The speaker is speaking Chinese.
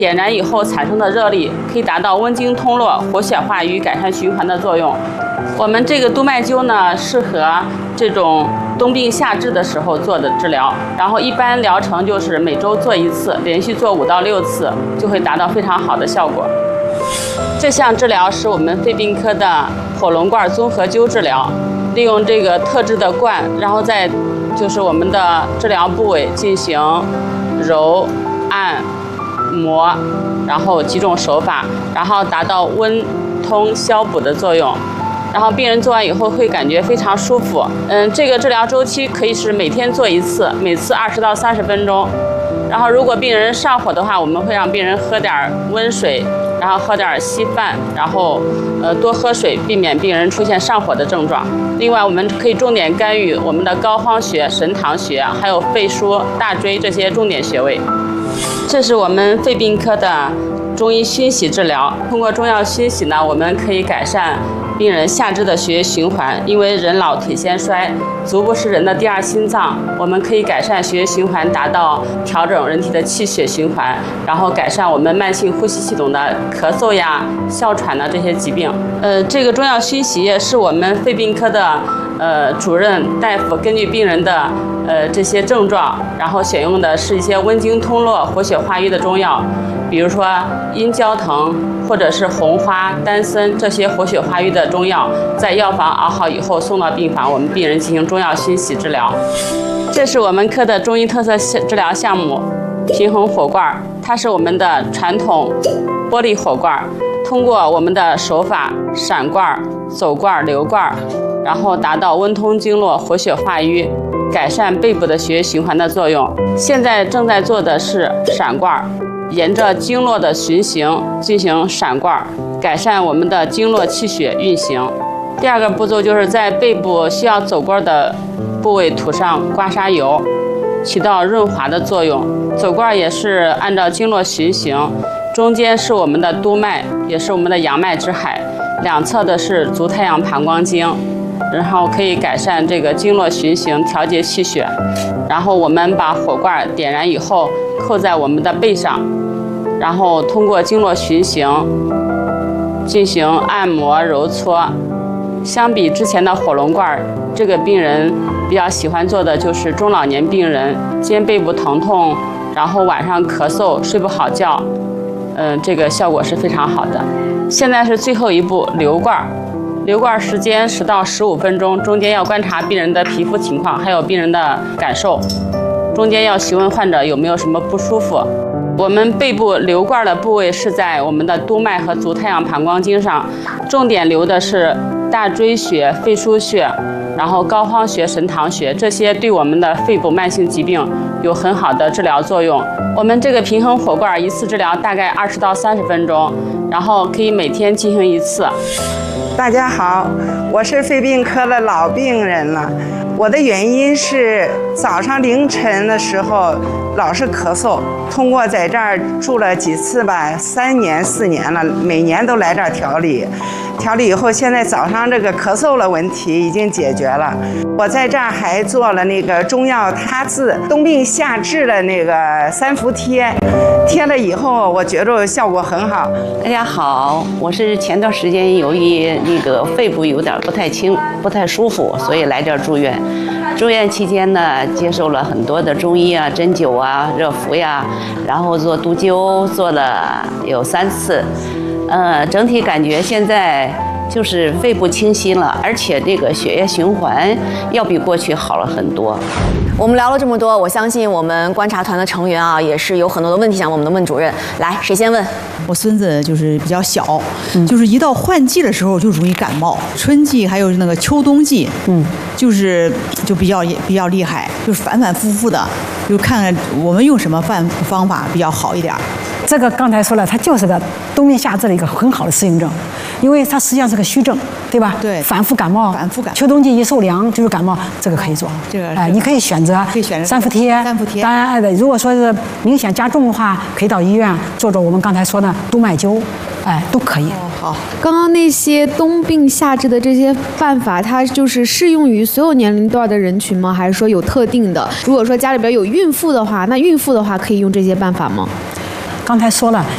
点燃以后产生的热力可以达到温经通络、活血化瘀、改善循环的作用。我们这个督脉灸呢，适合这种冬病夏治的时候做的治疗。然后一般疗程就是每周做1次，连续做5到6次，就会达到非常好的效果。这项治疗是我们肺病科的火龙罐综合灸治疗，利用这个特制的罐，然后在就是我们的治疗部位进行揉、按、摩，然后几种手法，然后达到温通消补的作用。然后病人做完以后会感觉非常舒服。这个治疗周期可以是每天做1次，每次20到30分钟。然后如果病人上火的话，我们会让病人喝点温水，然后喝点稀饭，然后多喝水，避免病人出现上火的症状。另外，我们可以重点干预我们的膏肓穴、神堂穴，还有肺腧、大椎这些重点穴位。这是我们肺病科的中医熏洗治疗。通过中药熏洗呢，我们可以改善病人下肢的血液循环。因为人老体先衰，足部是人的第2心脏，我们可以改善血液循环，达到调整人体的气血循环，然后改善我们慢性呼吸系统的咳嗽呀、哮喘的这些疾病。这个中药熏洗液是我们肺病科的主任大夫根据病人的这些症状，然后选用的是一些温经通络、活血化瘀的中药，比如说阴交藤或者是红花、丹参这些活血化瘀的中药，在药房熬好以后送到病房，我们病人进行中药熏洗治疗。这是我们科的中医特色治疗项目平衡火罐，它是我们的传统玻璃火罐，通过我们的手法闪罐、走罐、流罐，然后达到温通经络、活血化瘀、改善背部的血液循环的作用。现在正在做的是闪罐，沿着经络的循行进行闪罐，改善我们的经络气血运行。第2个步骤就是在背部需要走罐的部位涂上刮痧油，起到润滑的作用。走罐也是按照经络循行，中间是我们的督脉，也是我们的阳脉之海，两侧的是足太阳膀胱经，然后可以改善这个经络循行，调节气血。然后我们把火罐点燃以后扣在我们的背上，然后通过经络循行进行按摩揉搓。相比之前的火龙罐，这个病人比较喜欢做的就是中老年病人肩背部疼痛，然后晚上咳嗽睡不好觉，这个效果是非常好的。现在是最后一步流罐，流罐时间10到15分钟，中间要观察病人的皮肤情况，还有病人的感受，中间要询问患者有没有什么不舒服。我们背部流罐的部位是在我们的督脉和足太阳膀胱经上，重点流的是大椎穴、肺腧穴，然后膏肓穴、神堂穴，这些对我们的肺部慢性疾病有很好的治疗作用。我们这个平衡火罐1次治疗大概20到30分钟，然后可以每天进行1次。 大家好，我是肺病科的老病人了。我的原因是早上凌晨的时候老是咳嗽，通过在这儿住了几次吧，3年4年了，每年都来这儿调理。调理以后，现在早上这个咳嗽的问题已经解决了。我在这儿还做了那个中药他字冬病夏治的那个3伏贴，贴了以后我觉着效果很好。 大家好，我是前段时间由于那个肺部有点不太舒服，所以来这儿住院。住院期间呢，接受了很多的中医啊、针灸啊、热敷呀，然后做督灸，做了有3次。整体感觉现在就是肺部清新了，而且这个血液循环要比过去好了很多。 我们聊了这么多，我相信我们观察团的成员啊，也是有很多的问题想问我们的问主任。来，谁先问？ 我孙子就是比较小，就是一到换季的时候就容易感冒，春季还有那个秋冬季，就比较厉害，就是反反复复的，就看看我们用什么方法比较好一点。 这个刚才说了，它就是个冬病夏治的一个很好的适应症，因为它实际上是个虚症，对吧？ 对， 反复感冒，秋冬季一受凉就是感冒，这个可以做。 这个你可以选择3伏贴。当然，如果说是明显加重的话，可以到医院做我们刚才说的督脉灸，都可以。 好， 刚刚那些冬病夏治的这些办法，它就是适用于所有年龄段的人群吗？还是说有特定的？如果说家里边有孕妇的话，那孕妇的话可以用这些办法吗？ 刚才说了，